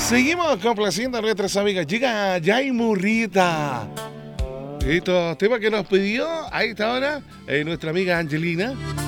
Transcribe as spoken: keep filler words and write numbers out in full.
Seguimos complaciendo a nuestras amigas. Llega Jay Murrieta. Estos temas que nos pidió a esta hora eh, nuestra amiga Angelina.